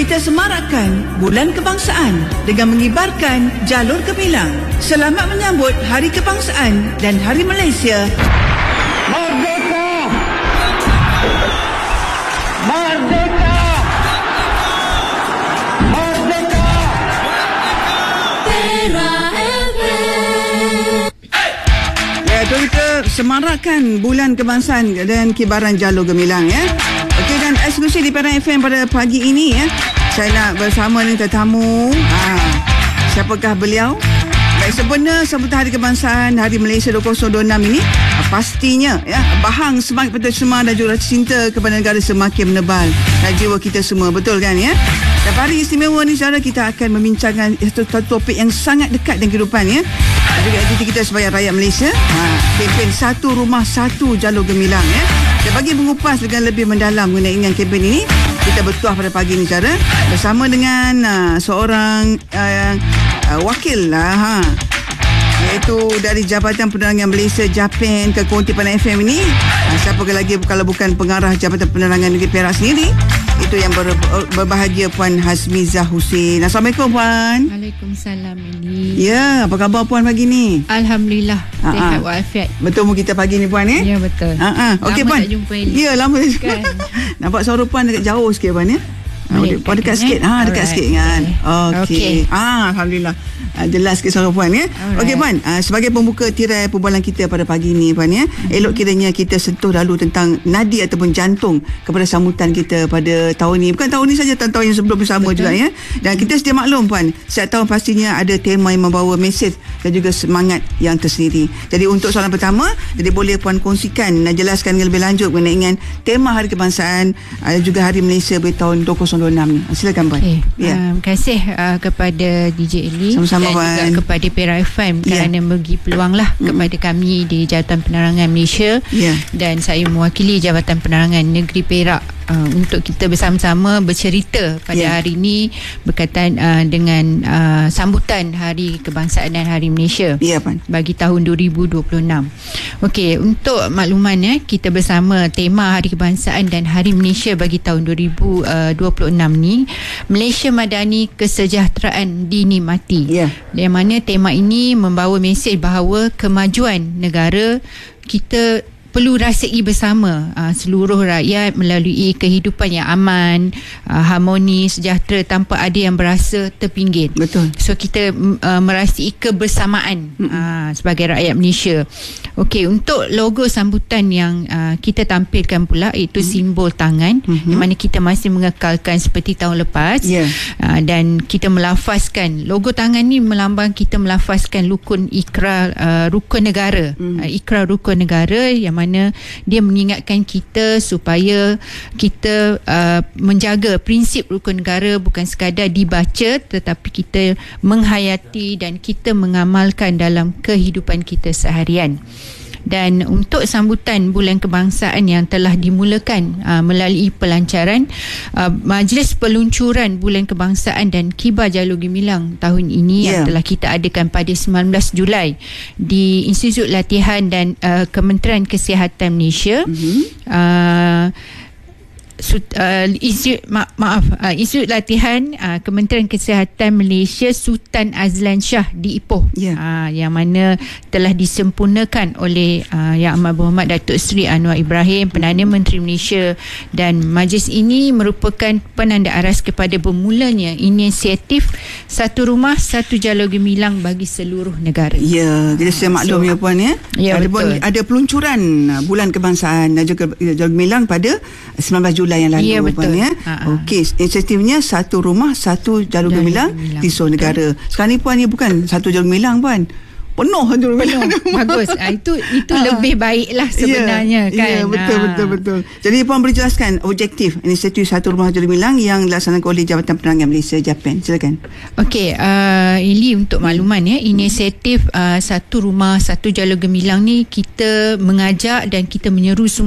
kita semarakkan Bulan Kebangsaan dengan mengibarkan jalur gemilang. Selamat menyambut Hari Kebangsaan dan Hari Malaysia. Merdeka! Merdeka! Merdeka! Pera FM. Ya, itu kita semarakkan Bulan Kebangsaan dan kibaran jalur gemilang ya. Okey, dan eksklusif di Pera FM pada pagi ini ya. Saya nak bersama dengan tetamu. Siapakah beliau? Baik, sempena sambutan Hari Kebangsaan Hari Malaysia 2026 ini, pastinya ya, bahang semangat patriotisme dan juga rasa cinta kepada negara semakin menebal dan jiwa kita semua, betul kan ya? Dan hari istimewa ni saudara, kita akan membincangkan satu topik yang sangat dekat dengan kehidupan ya. Dan juga aktiviti kita sebagai rakyat Malaysia. Kempen Satu Rumah Satu Jalur Gemilang ya. Dan bagi mengupas dengan lebih mendalam mengenai kempen ini, kita bertuah pada pagi ini saudara bersama dengan seorang wakil iaitu dari Jabatan Penerangan Malaysia Japan ke Konti Perdana FM ini. Siapa lagi kalau bukan pengarah Jabatan Penerangan Negeri Perak sendiri, itu yang berbahagia Puan Hazmizah Hussein. Assalamualaikum Puan. Waalaikumsalam Eli. Ya, apa khabar Puan pagi ni? Alhamdulillah, sihat walafiat. Bertemu kita pagi ni Puan ya? Ya, betul. Okey Puan. Lama tak jumpa Eli. Ya, lama tak jumpa. Kan? Nampak suara Puan dekat jauh sikit Puan ya? Puan dekat sikit. Dekat sikit kan. Okey. Alhamdulillah. Jelas sikit suara Puan ya. Okey Puan, sebagai pembuka tirai perbualan kita pada pagi ni Puan ya, elok kiranya kita sentuh dahulu tentang nadi ataupun jantung kepada sambutan kita pada tahun ni. Bukan tahun ni saja, tahun-tahun yang sebelum bersama juga ya. Dan kita sedia maklum Puan, setiap tahun pastinya ada tema yang membawa mesej dan juga semangat yang tersendiri. Jadi untuk soalan pertama, jadi boleh Puan kongsikan dan jelaskan dengan lebih lanjut mengenai dengan tema Hari Kebangsaan dan juga Hari Malaysia bagi tahun 2026 ni. Silakan Puan. Terima kasih kepada DJ Eli. Sama-sama dan Puan. juga kepada Pera FM kerana bagi peluang kepada kami di Jabatan Penerangan Malaysia dan saya mewakili Jabatan Penerangan Negeri Perak untuk kita bersama-sama bercerita pada hari ini berkaitan dengan sambutan Hari Kebangsaan dan Hari Malaysia bagi tahun 2026. Okey, untuk makluman kita bersama tema Hari Kebangsaan dan Hari Malaysia bagi tahun 2026 ni, Malaysia Madani Kesejahteraan Dinikmati. Yang mana tema ini membawa mesej bahawa kemajuan negara kita perlu rasai bersama seluruh rakyat melalui kehidupan yang aman, harmonis, sejahtera tanpa ada yang berasa terpinggir. Betul. So kita merasai kebersamaan sebagai rakyat Malaysia. Okey, untuk logo sambutan yang kita tampilkan pula iaitu simbol tangan yang mana kita masih mengekalkan seperti tahun lepas. Dan kita melafazkan logo tangan ni melambang kita melafazkan rukun ikrar rukun negara. Ikrar rukun negara yang mana dia mengingatkan kita supaya kita menjaga prinsip rukun negara bukan sekadar dibaca tetapi kita menghayati dan kita mengamalkan dalam kehidupan kita seharian. Dan untuk sambutan Bulan Kebangsaan yang telah dimulakan melalui pelancaran Majlis Peluncuran Bulan Kebangsaan dan Kibar Jalur Gemilang tahun ini yang telah kita adakan pada 19 Julai di Institut Latihan dan Kementerian Kesihatan Malaysia. Institut Latihan Kementerian Kesihatan Malaysia Sultan Azlan Shah di Ipoh, yang mana telah disempurnakan oleh Yang Amat Berhormat Datuk Seri Anwar Ibrahim, Perdana Menteri Malaysia, dan majlis ini merupakan penanda aras kepada bermulanya inisiatif Satu Rumah Satu Jalur Gemilang bagi seluruh negara. Ya, kita sedia maklum ya Puan ya. Ada peluncuran Bulan Kebangsaan dan juga Jalur Gemilang pada 19 Julai yang lalu. Ya, betul. Puan, ya. Okey, inisiatifnya Satu Rumah Satu Jalur Gemilang di seluruh negara. Sekarang ni Puan ni bukan satu jalur gemilang Puan, penuh jalur gemilang. Bagus. Itu lebih baiklah sebenarnya kan. Betul. Jadi Puan boleh jelaskan objektif inisiatif Satu Rumah Jalur Gemilang yang dilaksanakan oleh Jabatan Penerangan Malaysia Japan. Silakan. Okey, Ili, untuk makluman inisiatif Satu Rumah Satu Jalur Gemilang ni kita mengajak dan kita menyeru semua